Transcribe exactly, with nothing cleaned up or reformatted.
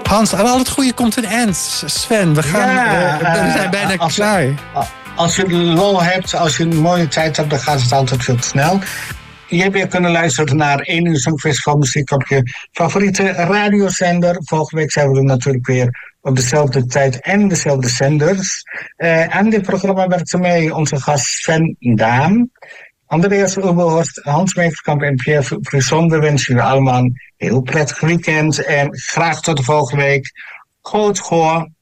Hans, al het goede komt een eind. Sven, we, gaan, ja, uh, we zijn bijna als, klaar. Als je lol hebt, als je een mooie tijd hebt, dan gaat het altijd veel te snel. Je hebt weer kunnen luisteren naar één uur Songfestival muziek op je favoriete radiozender. Volgende week zijn we er natuurlijk weer op dezelfde tijd en dezelfde zenders. Uh, aan dit programma werkte mee onze gast Sven Daan. Andreas Uberhorst, Hans Meerskamp en Pierre Brisson. We wensen jullie allemaal een heel prettig weekend. En graag tot de volgende week. Goed, goor.